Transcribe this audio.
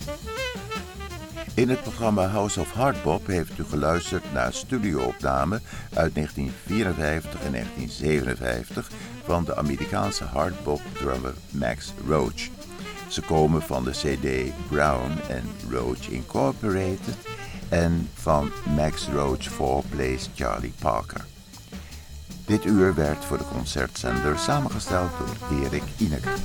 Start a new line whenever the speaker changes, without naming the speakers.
In het programma House of Hardbop heeft u geluisterd naar studioopnamen uit 1954 en 1957 van de Amerikaanse hardbop drummer Max Roach. Ze komen van de CD Brown and Roach Incorporated en van Max Roach 4 Plays Charlie Parker. Dit uur werd voor de concertzender samengesteld door Erik Ineke.